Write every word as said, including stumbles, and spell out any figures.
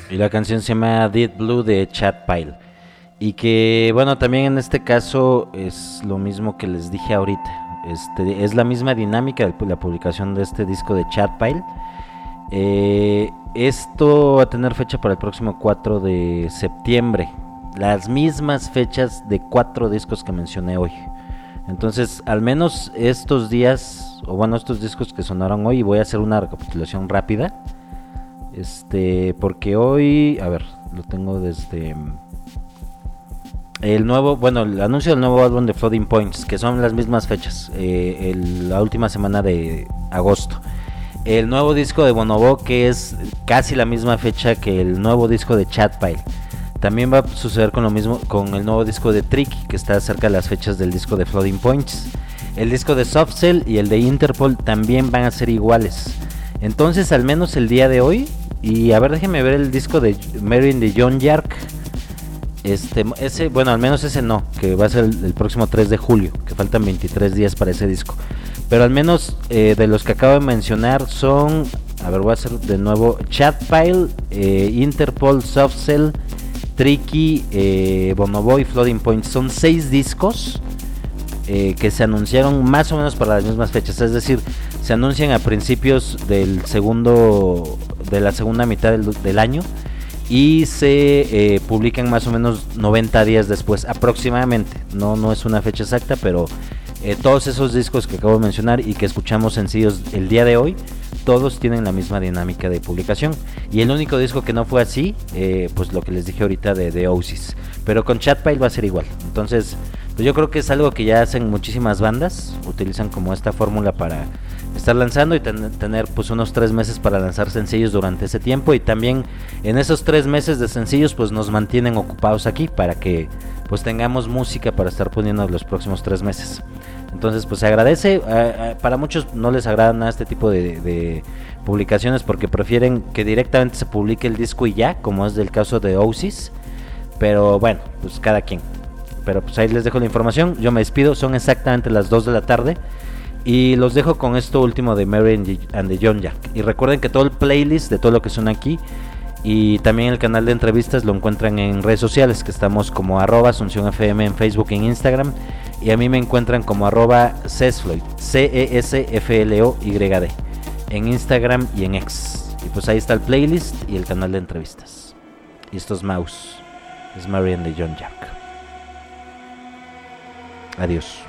Y la canción se llama Deep Blue de Chad Pyle. Y que, bueno, también en este caso es lo mismo que les dije ahorita. Este, es la misma dinámica de la publicación de este disco de Chad Pyle. Eh, esto va a tener fecha para el próximo cuatro de septiembre. Las mismas fechas de cuatro discos que mencioné hoy. Entonces, al menos estos días, o bueno, estos discos que sonaron hoy, voy a hacer una recapitulación rápida. Este, porque hoy, a ver, lo tengo desde el nuevo, bueno, el anuncio del nuevo álbum de Floating Points, que son las mismas fechas, eh, el, la última semana de agosto. El nuevo disco de Bonobo, que es casi la misma fecha que el nuevo disco de Chad Pyle. También va a suceder con lo mismo con el nuevo disco de Tricky, que está cerca de las fechas del disco de Floating Points. El disco de Soft Cell y el de Interpol también van a ser iguales. Entonces, al menos el día de hoy, y a ver, déjenme ver el disco de Marion de John Yark. Este, ese, bueno, al menos ese no, que va a ser el, el próximo tres de julio, que faltan veintitrés días para ese disco. Pero al menos eh, de los que acabo de mencionar son, a ver, voy a hacer de nuevo: Chad Pyle, eh, Interpol, Soft Cell, Tricky, eh, Bonobo y Floating Points. Son seis discos eh, que se anunciaron más o menos para las mismas fechas. Es decir, se anuncian a principios del segundo, de la segunda mitad del, del año, y se eh, publican más o menos noventa días después, aproximadamente. No, no es una fecha exacta, pero eh, todos esos discos que acabo de mencionar y que escuchamos sencillos el día de hoy, todos tienen la misma dinámica de publicación. Y el único disco que no fue así, eh, pues lo que les dije ahorita de The Oasis. Pero con Chad Pyle va a ser igual. Entonces, pues yo creo que es algo que ya hacen muchísimas bandas. Utilizan como esta fórmula para estar lanzando y ten- tener pues unos tres meses para lanzar sencillos durante ese tiempo. Y también en esos tres meses de sencillos pues nos mantienen ocupados aquí para que pues tengamos música para estar poniendo los próximos tres meses. Entonces pues se agradece. A, a, para muchos no les agrada nada este tipo de, de publicaciones, porque prefieren que directamente se publique el disco y ya, como es del caso de Oasis. Pero bueno, pues cada quien. Pero pues ahí les dejo la información. Yo me despido, son exactamente las dos de la tarde. Y los dejo con esto último de Mary and the John Jack. Y recuerden que todo el playlist de todo lo que suena aquí y también el canal de entrevistas lo encuentran en redes sociales, que estamos como arroba Asunción F M en Facebook y en Instagram. Y a mí me encuentran como arroba Cesfloyd, C E S F L O Y D, en Instagram y en X. Y pues ahí está el playlist y el canal de entrevistas. Y esto es Mouse, es Mary and the John Jack. Adiós.